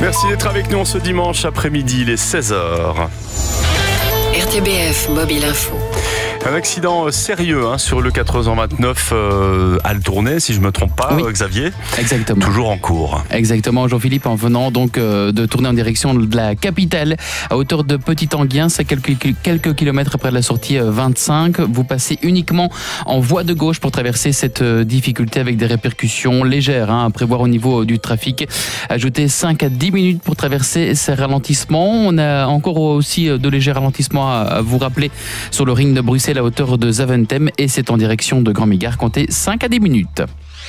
Merci d'être avec nous ce dimanche après-midi, il est 16h. RTBF Mobile Info. Un accident sérieux sur le 429 à Le Tournai, si je ne me trompe pas, oui. Xavier. Exactement. Toujours en cours. Exactement, Jean-Philippe, en venant donc de tourner en direction de la capitale à hauteur de Petit-Anguien, c'est quelques kilomètres après la sortie 25. Vous passez uniquement en voie de gauche pour traverser cette difficulté avec des répercussions légères à prévoir au niveau du trafic. Ajoutez 5 à 10 minutes pour traverser ces ralentissements. On a encore aussi de légers ralentissements à vous rappeler sur le ring de Bruxelles à hauteur de Zaventem et c'est en direction de Grand Migard. Comptez 5 à 10 minutes.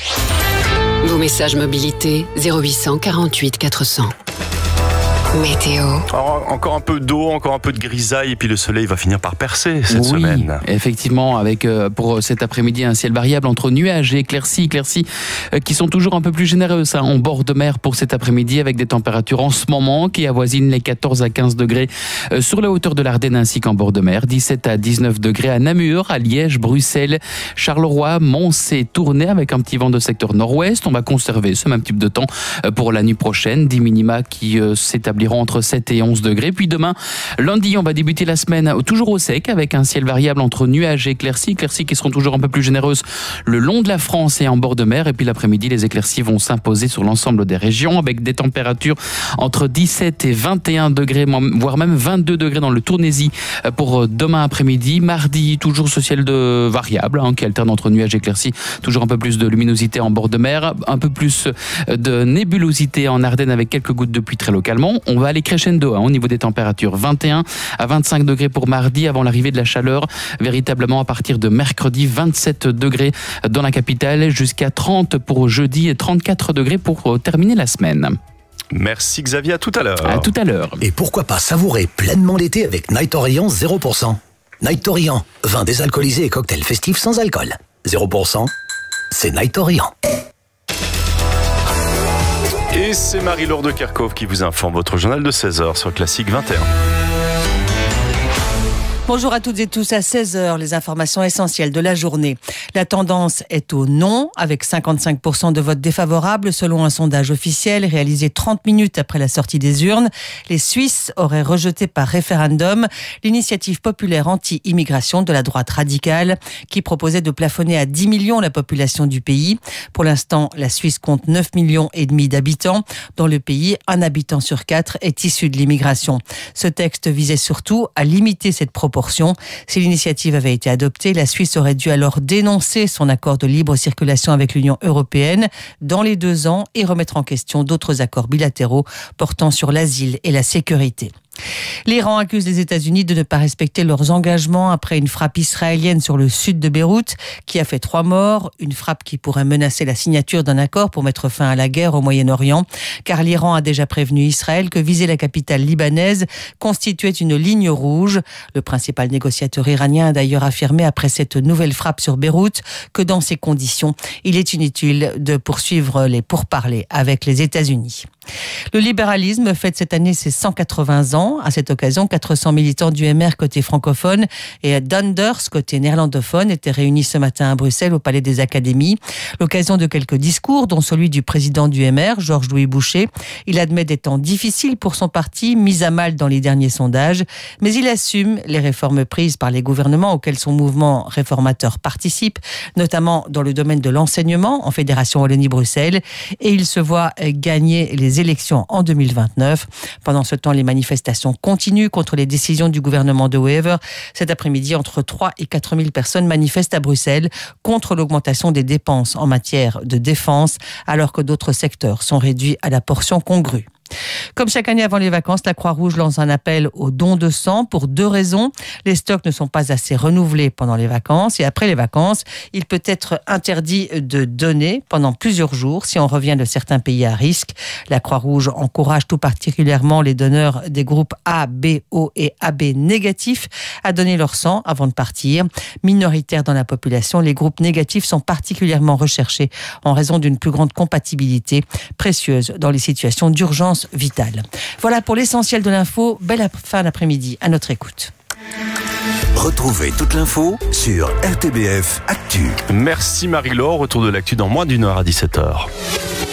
Vos messages mobilité 0800 48 400. Météo. Alors, encore un peu d'eau, encore un peu de grisaille et puis le soleil va finir par percer cette semaine. Effectivement, avec pour cet après-midi un ciel variable entre nuages et éclaircies qui sont toujours un peu plus généreuses en bord de mer pour cet après-midi avec des températures en ce moment qui avoisinent les 14 à 15 degrés sur la hauteur de l'Ardenne ainsi qu'en bord de mer, 17 à 19 degrés à Namur, à Liège, Bruxelles, Charleroi, Mons et Tournai avec un petit vent de secteur nord-ouest. On va conserver ce même type de temps pour la nuit prochaine, 10 minima qui s'établissent entre 7 et 11 degrés. Puis demain, lundi, on va débuter la semaine toujours au sec avec un ciel variable entre nuages et éclaircies qui seront toujours un peu plus généreuses le long de la France et en bord de mer. Et puis l'après-midi, les éclaircies vont s'imposer sur l'ensemble des régions avec des températures entre 17 et 21 degrés, voire même 22 degrés dans le Tournaisis pour demain après-midi. Mardi, toujours ce ciel de variable qui alterne entre nuages et éclaircies, toujours un peu plus de luminosité en bord de mer, un peu plus de nébulosité en Ardennes avec quelques gouttes de pluie très localement. On va aller crescendo au niveau des températures. 21 à 25 degrés pour mardi avant l'arrivée de la chaleur. Véritablement à partir de mercredi, 27 degrés dans la capitale jusqu'à 30 pour jeudi et 34 degrés pour terminer la semaine. Merci Xavier, à tout à l'heure. À tout à l'heure. Et pourquoi pas savourer pleinement l'été avec Night Orient 0%. Night Orient, vin désalcoolisé et cocktail festif sans alcool. 0%, c'est Night Orient. Et c'est Marie-Laure de Kerkhove qui vous informe votre journal de 16h sur Classique 21. Bonjour à toutes et tous, à 16h, les informations essentielles de la journée. La tendance est au non, avec 55% de votes défavorables selon un sondage officiel réalisé 30 minutes après la sortie des urnes. Les Suisses auraient rejeté par référendum l'initiative populaire anti-immigration de la droite radicale qui proposait de plafonner à 10 millions la population du pays. Pour l'instant, la Suisse compte 9,5 millions d'habitants. Dans le pays, un habitant sur 4 est issu de l'immigration. Ce texte visait surtout à limiter cette proportion. Si l'initiative avait été adoptée, la Suisse aurait dû alors dénoncer son accord de libre circulation avec l'Union européenne dans les 2 ans et remettre en question d'autres accords bilatéraux portant sur l'asile et la sécurité. L'Iran accuse les États-Unis de ne pas respecter leurs engagements après une frappe israélienne sur le sud de Beyrouth qui a fait 3 morts. Une frappe qui pourrait menacer la signature d'un accord pour mettre fin à la guerre au Moyen-Orient. Car l'Iran a déjà prévenu Israël que viser la capitale libanaise constituait une ligne rouge. Le principal négociateur iranien a d'ailleurs affirmé après cette nouvelle frappe sur Beyrouth que dans ces conditions, il est inutile de poursuivre les pourparlers avec les États-Unis. Le libéralisme fête cette année ses 180 ans. À cette occasion, 400 militants du MR côté francophone et Dunders côté néerlandophone étaient réunis ce matin à Bruxelles au Palais des Académies. L'occasion de quelques discours, dont celui du président du MR, Georges-Louis Boucher. Il admet des temps difficiles pour son parti, mis à mal dans les derniers sondages, mais il assume les réformes prises par les gouvernements auxquels son mouvement réformateur participe, notamment dans le domaine de l'enseignement en Fédération Wallonie-Bruxelles, et il se voit gagner les élections en 2029. Pendant ce temps, les manifestations continuent contre les décisions du gouvernement de Wever. Cet après-midi, entre 3 et 4 000 personnes manifestent à Bruxelles contre l'augmentation des dépenses en matière de défense, alors que d'autres secteurs sont réduits à la portion congrue. Comme chaque année avant les vacances, la Croix-Rouge lance un appel aux dons de sang pour 2 raisons. Les stocks ne sont pas assez renouvelés pendant les vacances et après les vacances, il peut être interdit de donner pendant plusieurs jours si on revient de certains pays à risque. La Croix-Rouge encourage tout particulièrement les donneurs des groupes A, B, O et AB négatifs à donner leur sang avant de partir. Minoritaires dans la population, les groupes négatifs sont particulièrement recherchés en raison d'une plus grande compatibilité précieuse dans les situations d'urgence vitale. Voilà pour l'essentiel de l'info. Belle fin d'après-midi à notre écoute. Retrouvez toute l'info sur RTBF Actu. Merci Marie-Laure. Retour de l'actu dans moins d'1 heure à 17h.